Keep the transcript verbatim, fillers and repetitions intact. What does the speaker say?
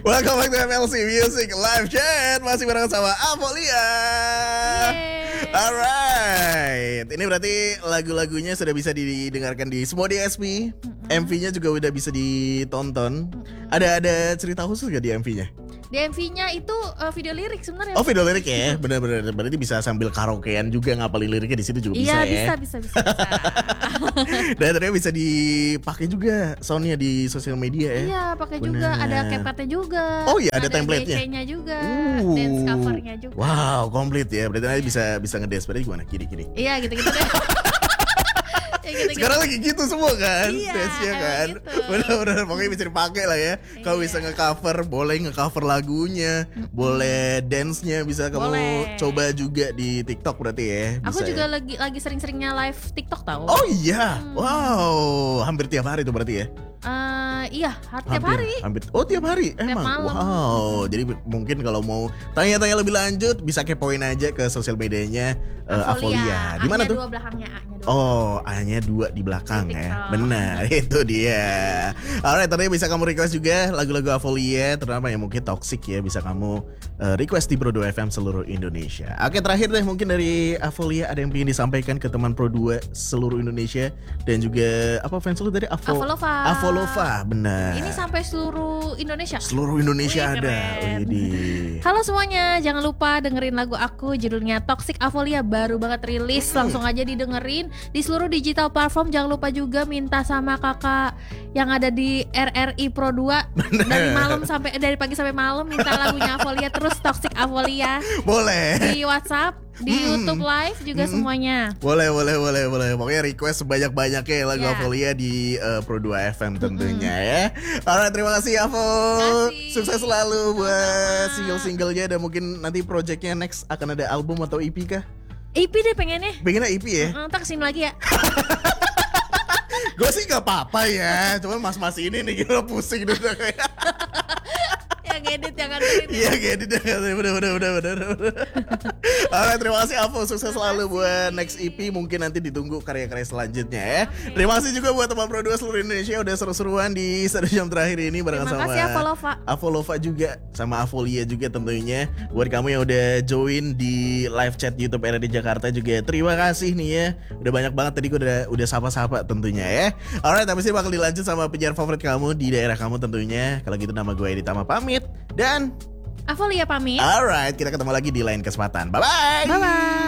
Welcome back to M L C Music Live Chat. Masih bareng sama Avolia. Alright, ini berarti lagu-lagunya sudah bisa didengarkan di semua D S P. Mm-hmm. M V-nya juga udah bisa ditonton. Mm-hmm. Ada ada cerita khusus gak di M V-nya? Di M V-nya itu uh, video lirik sebenarnya. Oh, video lirik ya, benar-benar. Berarti bisa sambil karaokean juga ngapalin liriknya di situ juga iya, bisa ya. Iya, bisa, bisa, bisa, bisa. Dan ternyata bisa dipakai juga soundnya di sosial media ya. Iya, pakai juga. Ada CapCut-nya juga. Oh iya, ada, ada template-nya. D C-nya juga, uh. dance cover-nya juga. Wow, komplit ya. Berarti nanti bisa bisa ngedance. Berarti gimana? Kiri-kiri. Iya, gitu-gitu deh. Gitu, sekarang gitu. lagi gitu semua kan, iya, dance-nya kan, gitu. benar-benar pokoknya bisa dipakai lah ya. Kalau iya. bisa nge-cover, boleh nge-cover lagunya, mm-hmm. boleh dance-nya bisa kamu boleh. Coba juga di TikTok berarti ya. Bisa Aku juga ya? lagi lagi sering-seringnya live TikTok tahu. Oh iya, hmm. wow, hampir tiap hari tuh berarti ya. Uh, iya, tiap hampir, hari. Hampir. Oh tiap hari, tiap emang. Malam. Wow, jadi mungkin kalau mau tanya-tanya lebih lanjut bisa kepoin aja ke sosial medianya uh, Avolia. Di mana tuh? A-nya dua belakangnya, A-nya dua. Oh, A-nya dua di belakang di ya. Benar, itu dia. Alright, tadi bisa kamu request juga lagu-lagu Avolia, terutama yang mungkin toxic ya, bisa kamu uh, request di Pro dua F M seluruh Indonesia. Oke, terakhir deh mungkin dari Avolia ada yang ingin disampaikan ke teman Pro dua seluruh Indonesia dan juga apa fans lu tadi? Avo Avolova. Avolova, benar. Ini sampai seluruh Indonesia. Seluruh Indonesia Wih, ada. Widih. Halo semuanya, jangan lupa dengerin lagu aku judulnya Toxic Avolia, baru banget rilis. Hmm. Langsung aja didengerin di seluruh digital platform. Jangan lupa juga minta sama kakak yang ada di R R I Pro dua dari malam sampai dari pagi sampai malam minta lagunya Avolia terus Toxic Avolia. Boleh. Di WhatsApp, di hmm. YouTube live juga hmm. semuanya. Boleh, boleh, boleh, boleh. Pokoknya request sebanyak-banyaknya lagu yeah. Avolia di uh, Pro dua F M tentunya hmm. ya. Alright, terima kasih Avo. Sukses selalu buat single-singlenya dan mungkin nanti projectnya next akan ada album atau E P kah? E P deh pengennya. Pengennya E P ya? Ntar kesini lagi ya. Gue sih gak apa-apa ya, cuman mas-mas ini nih gila pusing dulu kayak. Yang edit yang nganterin. Iya edit yang nganterin, bener bener bener bener. Oke, terima kasih Avo, sukses selalu buat next E P. Mungkin nanti ditunggu karya-karya selanjutnya ya. Okay. Terima kasih juga buat teman Pro dua seluruh Indonesia udah seru-seruan di satu jam terakhir ini bareng terima sama kasih Avolova. Avolova juga sama Avolia juga tentunya. Buat kamu yang udah join di live chat YouTube R R I Jakarta juga terima kasih nih ya. Udah banyak banget tadi gue udah udah sapa-sapa tentunya ya. Alright, tapi sih bakal dilanjut sama penyiar favorit kamu di daerah kamu tentunya. Kalau gitu nama gue Edi Tama pamit dan Avolia pamit. Alright, kita ketemu lagi di lain kesempatan. Bye bye. Bye bye.